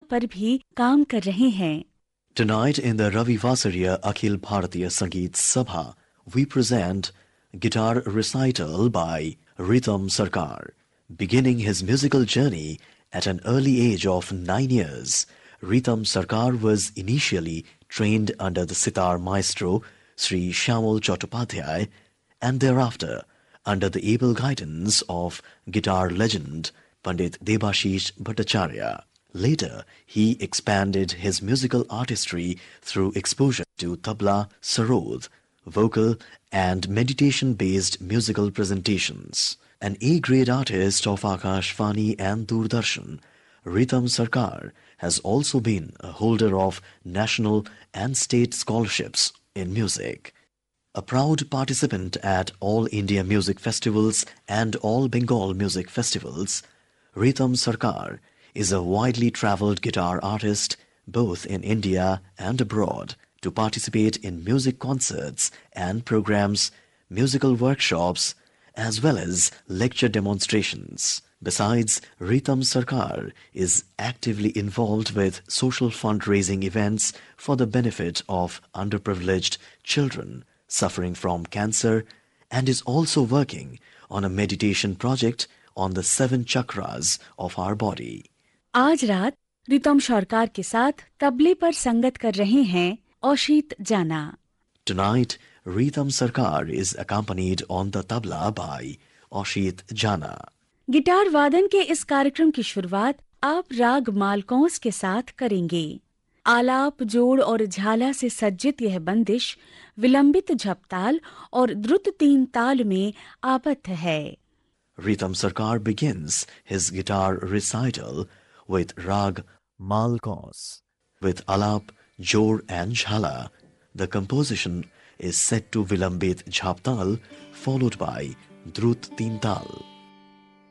पर भी काम कर रहे हैं। Tonight in the Ravi Vasariya Akhil Bharatiya Sangeet Sabha, we present guitar recital by Ritam Sarkar. Beginning his musical journey at an early age of 9 years, Ritam Sarkar was initially trained under the sitar maestro Sri Shyamul Chattopadhyay and thereafter under the able guidance of guitar legend Pandit Debashish Bhattacharya. Later, he expanded his musical artistry through exposure to tabla, sarod, vocal and meditation-based musical presentations. An A-grade artist of Akashvani and Doordarshan, Ritam Sarkar has also been a holder of national and state scholarships in music. A proud participant at All India Music Festivals and All Bengal Music Festivals, Ritam Sarkar is a widely travelled guitar artist both in India and abroad to participate in music concerts and programs, musical workshops, as well as lecture demonstrations. Besides, Ritam Sarkar is actively involved with social fundraising events for the benefit of underprivileged children suffering from cancer and is also working on a meditation project on the 7 chakras of our body. आज रात रितम सरकार के साथ तबले पर संगत कर रहे हैं औशीत जाना। Tonight, Ritam Sarkar is accompanied on the tabla by Oshit Jana. Guitar वादन के इस कार्यक्रम की शुरुआत आप राग मालकौंस के साथ करेंगे। आलाप, जोड़ और झाला से सज्जित यह बंदिश विलंबित झपताल और द्रुत 3 ताल में आबद्ध है। Ritam Sarkar begins his guitar recital with Rag Malkauns. With Alap, Jor and Jhala, the composition is set to Vilambit Jhaptal followed by Drut Tintal.